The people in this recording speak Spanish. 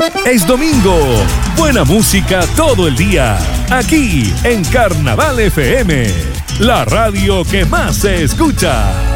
Es domingo. Buena música todo el día. Aquí en Carnaval FM. La radio que más se escucha.